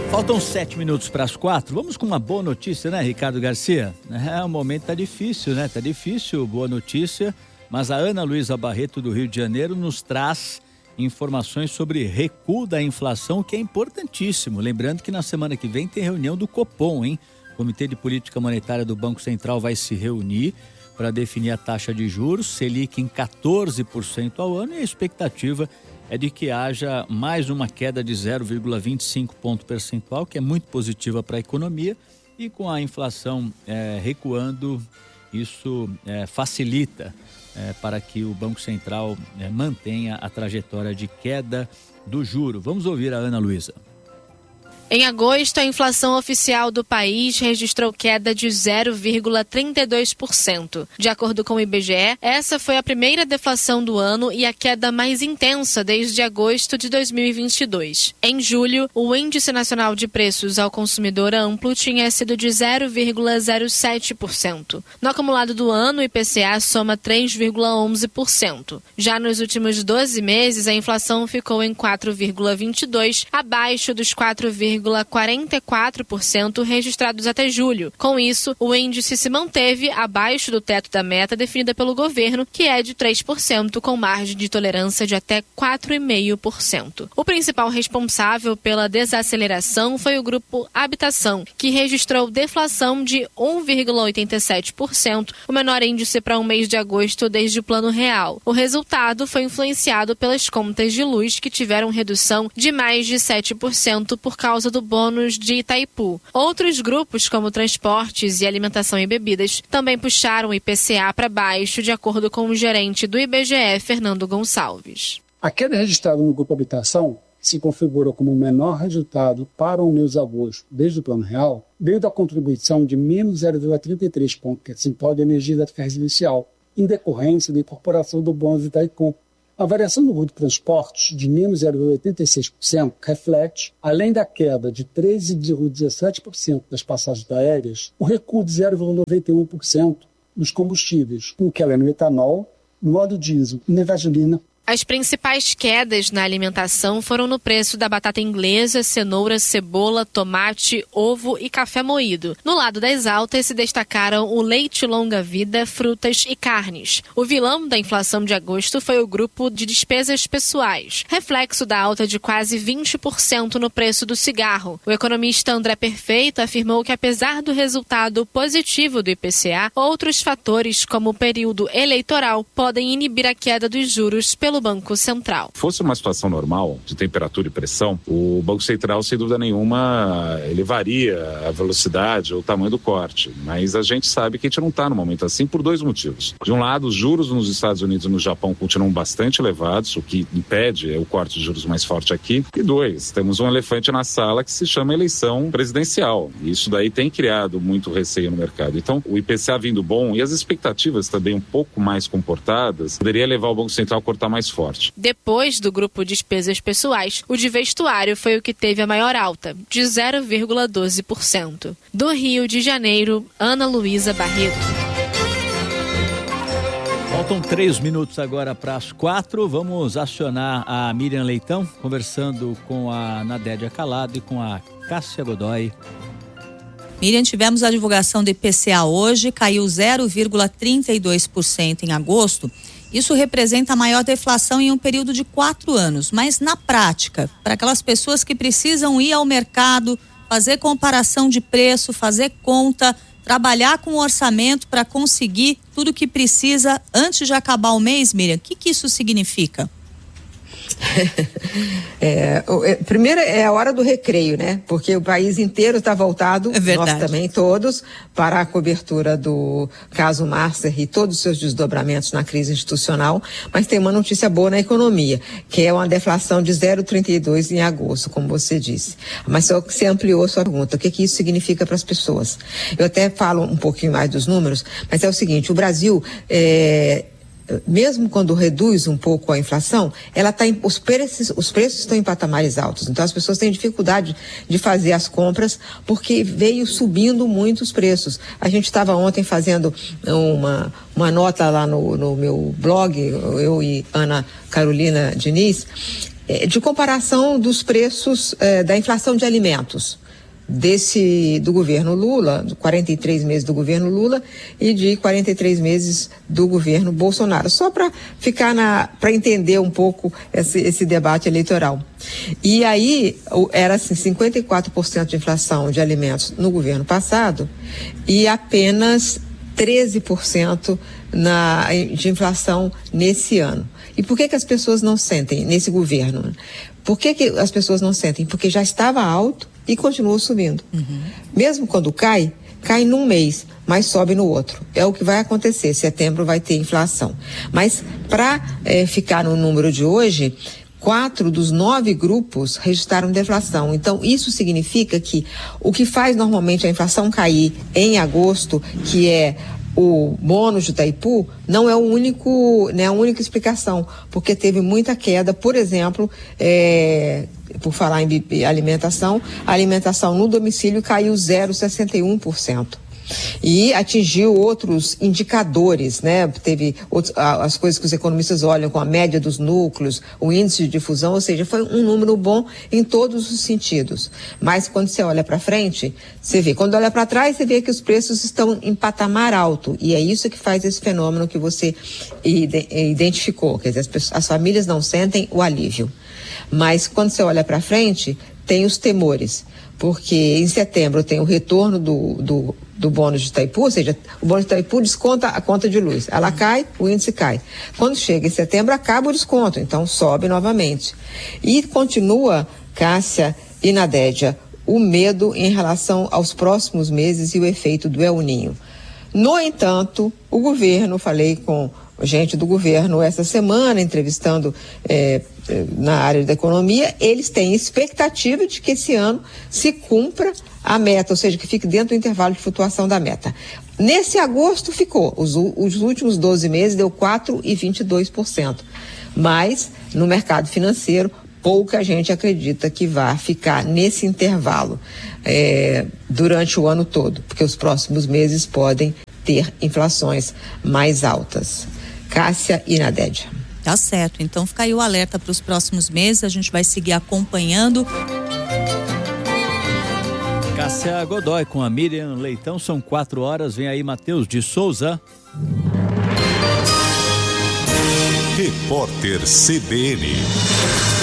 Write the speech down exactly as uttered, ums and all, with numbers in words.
Faltam sete minutos para as quatro. Vamos com uma boa notícia, né, Ricardo Garcia? É, o momento tá difícil, né? Tá difícil, boa notícia. Mas a Ana Luísa Barreto, do Rio de Janeiro, nos traz informações sobre recuo da inflação, que é importantíssimo. Lembrando que na semana que vem tem reunião do Copom, hein? O Comitê de Política Monetária do Banco Central vai se reunir para definir a taxa de juros, Selic em quatorze por cento ao ano, e a expectativa é de que haja mais uma queda de zero vírgula vinte e cinco ponto percentual, que é muito positiva para a economia, e com a inflação é, recuando, isso é, facilita é, para que o Banco Central é, mantenha a trajetória de queda do juro. Vamos ouvir a Ana Luísa. Em agosto, a inflação oficial do país registrou queda de zero vírgula trinta e dois por cento. De acordo com o I B G E, essa foi a primeira deflação do ano e a queda mais intensa desde agosto de dois mil e vinte e dois. Em julho, o Índice Nacional de Preços ao Consumidor Amplo tinha sido de zero vírgula zero sete por cento. No acumulado do ano, o I P C A soma três vírgula onze por cento. Já nos últimos doze meses, a inflação ficou em quatro vírgula vinte e dois por cento, abaixo dos quatro vírgula quarenta e quatro por cento registrados até julho. Com isso, o índice se manteve abaixo do teto da meta definida pelo governo, que é de três por cento, com margem de tolerância de até quatro vírgula cinco por cento. O principal responsável pela desaceleração foi o grupo Habitação, que registrou deflação de um vírgula oitenta e sete por cento, o menor índice para um mês de agosto desde o Plano Real. O resultado foi influenciado pelas contas de luz, que tiveram redução de mais de sete por cento por causa do bônus de Itaipu. Outros grupos, como transportes e alimentação e bebidas, também puxaram o I P C A para baixo, de acordo com o gerente do I B G E, Fernando Gonçalves. A queda registrada no grupo Habitação, que se configurou como o menor resultado para o mês de agosto desde o Plano Real, veio da contribuição de menos zero vírgula trinta e três ponto percentual de energia da residencial, em decorrência da incorporação do bônus de Itaipu. A variação do grupo de transportes de menos zero vírgula oitenta e seis por cento reflete, além da queda de treze vírgula dezessete por cento das passagens aéreas, o recuo de zero vírgula noventa e um por cento nos combustíveis, com queda no etanol, no óleo diesel e na gasolina. As principais quedas na alimentação foram no preço da batata inglesa, cenoura, cebola, tomate, ovo e café moído. No lado das altas se destacaram o leite longa-vida, frutas e carnes. O vilão da inflação de agosto foi o grupo de despesas pessoais, reflexo da alta de quase vinte por cento no preço do cigarro. O economista André Perfeito afirmou que, apesar do resultado positivo do I P C A, outros fatores, como o período eleitoral, podem inibir a queda dos juros pelo Banco Central. Fosse uma situação normal de temperatura e pressão, o Banco Central, sem dúvida nenhuma, ele varia a velocidade ou o tamanho do corte, mas a gente sabe que a gente não está num momento assim por dois motivos. De um lado, os juros nos Estados Unidos e no Japão continuam bastante elevados, o que impede o corte de juros mais forte aqui. E dois, temos um elefante na sala que se chama eleição presidencial. E isso daí tem criado muito receio no mercado. Então, o I P C A vindo bom e as expectativas também um pouco mais comportadas, poderia levar o Banco Central a cortar mais forte. Depois do grupo despesas pessoais, o de vestuário foi o que teve a maior alta, de zero vírgula doze por cento. Do Rio de Janeiro, Ana Luísa Barreto. Faltam três minutos agora para as quatro. Vamos acionar a Miriam Leitão, conversando com a Nadédia Calado e com a Cássia Godoy. Miriam, tivemos a divulgação do I P C A hoje, caiu zero vírgula trinta e dois por cento em agosto. Isso representa a maior deflação em um período de quatro anos. Mas na prática, para aquelas pessoas que precisam ir ao mercado, fazer comparação de preço, fazer conta, trabalhar com o orçamento para conseguir tudo que precisa antes de acabar o mês, Miriam, o que, que isso significa? É, primeiro é a hora do recreio, né? Porque o país inteiro está voltado, é nós também todos, para a cobertura do caso Master e todos os seus desdobramentos na crise institucional, mas tem uma notícia boa na economia, que é uma deflação de zero vírgula trinta e dois por cento em agosto, como você disse. Mas só que você ampliou a sua pergunta, o que, que isso significa para as pessoas? Eu até falo um pouquinho mais dos números, mas é o seguinte, o Brasil... É, mesmo quando reduz um pouco a inflação, ela tá em, os, preços, os preços estão em patamares altos. Então as pessoas têm dificuldade de fazer as compras porque veio subindo muito os preços. A gente estava ontem fazendo uma, uma nota lá no, no meu blog, eu e Ana Carolina Diniz, é, de comparação dos preços é, da inflação de alimentos. Desse, do governo Lula, de quarenta e três meses do governo Lula e de quarenta e três meses do governo Bolsonaro. Só para ficar na, para entender um pouco esse, esse debate eleitoral. E aí, era assim, cinquenta e quatro por cento de inflação de alimentos no governo passado e apenas treze por cento na, de inflação nesse ano. E por que que as pessoas não sentem nesse governo? Por que que as pessoas não sentem? Porque já estava alto e continuou subindo. Uhum. Mesmo quando cai, cai num mês, mas sobe no outro. É o que vai acontecer. Setembro vai ter inflação. Mas para é, ficar no número de hoje, quatro dos nove grupos registraram deflação. Então, isso significa que o que faz normalmente a inflação cair em agosto, que é o bônus de Itaipu, não é o único, né, a única explicação, porque teve muita queda, por exemplo, é, por falar em alimentação, a alimentação no domicílio caiu zero vírgula sessenta e um por cento. E atingiu outros indicadores, né? Teve outros, as coisas que os economistas olham com a média dos núcleos, o índice de difusão, ou seja, foi um número bom em todos os sentidos. Mas quando você olha para frente, você vê, quando olha para trás, você vê que os preços estão em patamar alto, e é isso que faz esse fenômeno que você identificou, quer dizer, as, pessoas, as famílias não sentem o alívio. Mas quando você olha para frente, tem os temores, porque em setembro tem o retorno do, do, do bônus de Itaipu, ou seja, o bônus de Itaipu desconta a conta de luz. Ela cai, o índice cai. Quando chega em setembro, acaba o desconto, então sobe novamente. E continua, Cássia e Nadédia, o medo em relação aos próximos meses e o efeito do El Ninho. No entanto, o governo, falei com gente do governo essa semana, entrevistando eh, na área da economia, eles têm expectativa de que esse ano se cumpra a meta, ou seja, que fique dentro do intervalo de flutuação da meta. Nesse agosto ficou, os, os últimos doze meses deu quatro vírgula vinte e dois por cento, mas no mercado financeiro pouca gente acredita que vai ficar nesse intervalo eh, durante o ano todo, porque os próximos meses podem ter inflações mais altas. Cássia e Nadédia. Tá certo, então fica aí o alerta para os próximos meses, a gente vai seguir acompanhando. Cássia Godoy com a Miriam Leitão, são quatro horas, vem aí Matheus de Souza. Repórter C B N.